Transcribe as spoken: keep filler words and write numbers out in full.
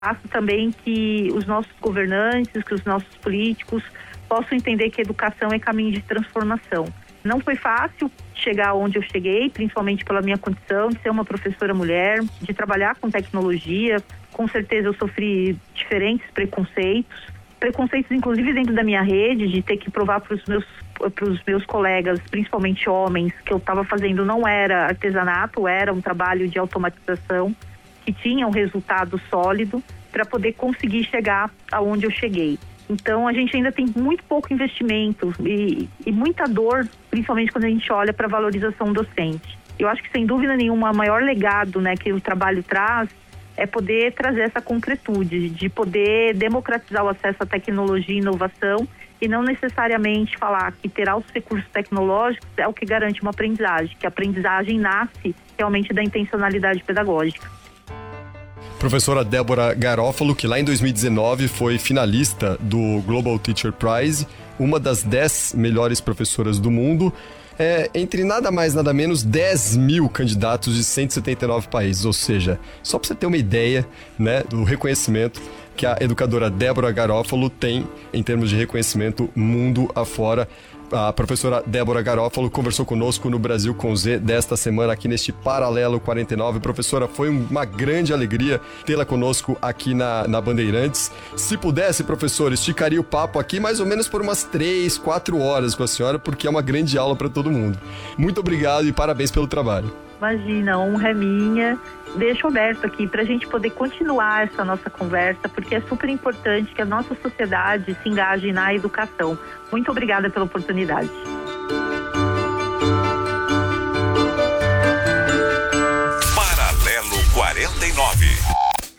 Faço também que os nossos governantes, que os nossos políticos possam entender que a educação é caminho de transformação. Não foi fácil chegar onde eu cheguei, principalmente pela minha condição de ser uma professora mulher, de trabalhar com tecnologia. Com certeza eu sofri diferentes preconceitos, preconceitos inclusive dentro da minha rede, de ter que provar para os meus, para os meus colegas, principalmente homens, que eu estava fazendo não era artesanato, era um trabalho de automatização, que tinha um resultado sólido para poder conseguir chegar aonde eu cheguei. Então, a gente ainda tem muito pouco investimento e, e muita dor, principalmente quando a gente olha para a valorização docente. Eu acho que, sem dúvida nenhuma, o maior legado, né, que o trabalho traz é poder trazer essa concretude, de poder democratizar o acesso à tecnologia e inovação e não necessariamente falar que ter altos recursos tecnológicos é o que garante uma aprendizagem, que a aprendizagem nasce realmente da intencionalidade pedagógica. Professora Débora Garofalo, que lá em dois mil e dezenove foi finalista do Global Teacher Prize, uma das dez melhores professoras do mundo, é, entre nada mais nada menos dez mil candidatos de cento e setenta e nove países, ou seja, só para você ter uma ideia, né, do reconhecimento que a educadora Débora Garofalo tem em termos de reconhecimento mundo afora. A professora Débora Garofalo conversou conosco no Brasil com Z desta semana aqui neste Paralelo quarenta e nove. Professora, foi uma grande alegria tê-la conosco aqui na, na Bandeirantes. Se pudesse, professor, esticaria o papo aqui mais ou menos por umas três, quatro horas com a senhora, porque é uma grande aula para todo mundo. Muito obrigado e parabéns pelo trabalho. Imagina, a honra é minha. Deixo aberto aqui para a gente poder continuar essa nossa conversa, porque é super importante que a nossa sociedade se engaje na educação. Muito obrigada pela oportunidade.